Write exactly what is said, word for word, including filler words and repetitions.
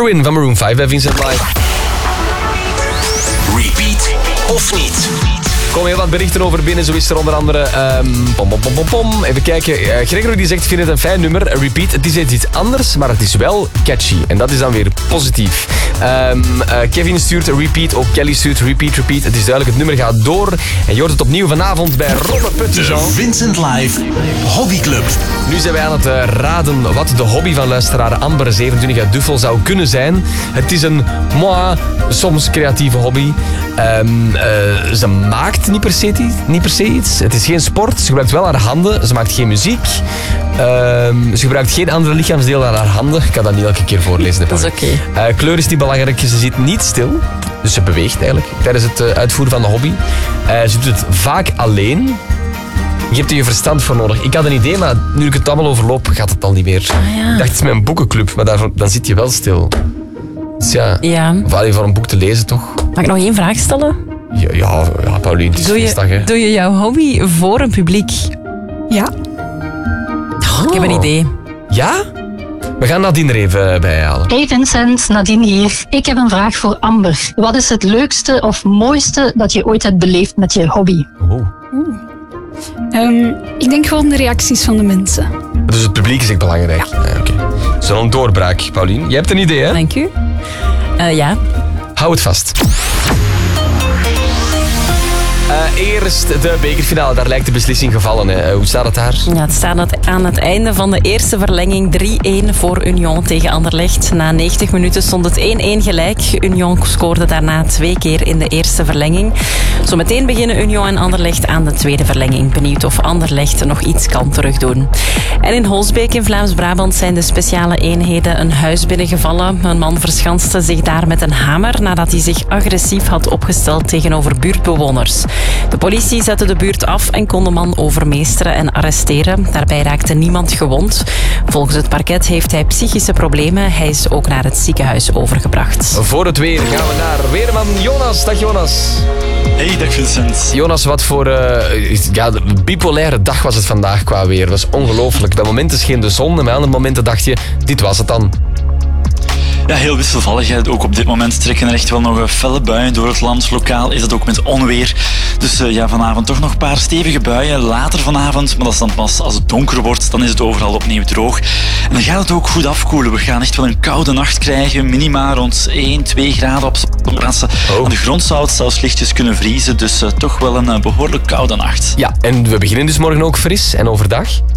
Heroin van Maroon vijf bij Vincent Live. Repeat of niet? Er komen heel wat berichten over binnen. Zo is er onder andere... Um, pom, pom, pom, pom, pom. Even kijken. Uh, Gregory die zegt, ik vind het een fijn nummer. Repeat. Het is iets anders, maar het is wel catchy. En dat is dan weer positief. Um, uh, Kevin stuurt Repeat. Ook Kelly stuurt Repeat, Repeat. Het is duidelijk, het nummer gaat door. En je hoort het opnieuw vanavond bij Robert Pettejean. De Vincent Live Hobbyclub. Nu zijn wij aan het uh, raden wat de hobby van luisteraar Amber zevenentwintig uit Duffel zou kunnen zijn. Het is een, moi, soms creatieve hobby. Um, uh, ze maakt niet per, se, niet per se iets. Het is geen sport. Ze gebruikt wel haar handen. Ze maakt geen muziek. Um, ze gebruikt geen andere lichaamsdeel dan haar handen. Ik kan dat niet elke keer voorlezen. Dat is oké. Okay. Uh, kleur is niet belangrijk. Ze zit niet stil. Dus ze beweegt eigenlijk tijdens het uh, uitvoeren van de hobby. Uh, ze doet het vaak alleen. Je hebt er je verstand voor nodig. Ik had een idee, maar nu ik het allemaal overloop, gaat het al niet meer. Ah, ja. Ik dacht, het is mijn boekenclub, maar daarvoor, dan zit je wel stil. Dus ja, ja. Of alleen voor een boek te lezen, toch? Mag ik nog één vraag stellen? Ja, ja, ja Paulien, het is doe feestdag, hè. je, doe je jouw hobby voor een publiek? Ja. Oh, ik heb een idee. Ja? We gaan Nadine er even bij halen. Hey Vincent, Nadine hier. Ik heb een vraag voor Amber. Wat is het leukste of mooiste dat je ooit hebt beleefd met je hobby? Oh. Um, ik denk gewoon de reacties van de mensen. Dus het publiek is echt belangrijk. Ja. Ja, okay. Zo'n doorbraak, Paulien. Je hebt een idee, hè? Dank u. Uh, ja. Hou het vast. Uh, eerst de bekerfinale, daar lijkt de beslissing gevallen. Hè. Hoe staat het daar? Ja, het staat aan het einde van de eerste verlenging drie-één voor Union tegen Anderlecht. Na negentig minuten stond het één-één gelijk. Union scoorde daarna twee keer in de eerste verlenging. Zometeen beginnen Union en Anderlecht aan de tweede verlenging. Benieuwd of Anderlecht nog iets kan terugdoen. En in Holsbeek in Vlaams-Brabant zijn de speciale eenheden een huis binnengevallen. Een man verschanste zich daar met een hamer nadat hij zich agressief had opgesteld tegenover buurtbewoners. De politie zette de buurt af en kon de man overmeesteren en arresteren. Daarbij raakte niemand gewond. Volgens het parket heeft hij psychische problemen. Hij is ook naar het ziekenhuis overgebracht. Voor het weer gaan we naar weerman Jonas. Dag Jonas. Hey, dag Vincent. Jonas, wat voor uh, ja, bipolaire dag was het vandaag qua weer. Dat is ongelooflijk. Bij momenten scheen de zon en bij andere momenten dacht je, dit was het dan. Ja, heel wisselvallig. Ook op dit moment trekken er echt wel nog felle buien door het land. Lokaal is het ook met onweer. Dus uh, ja, vanavond toch nog een paar stevige buien. Later vanavond, maar dat is dan pas als het donker wordt, dan is het overal opnieuw droog. En dan gaat het ook goed afkoelen. We gaan echt wel een koude nacht krijgen. Minima rond één, twee graden op sommige plaatsen. Oh. Aan de grond zou het zelfs lichtjes kunnen vriezen. Dus uh, toch wel een uh, behoorlijk koude nacht. Ja, en we beginnen dus morgen ook fris en overdag.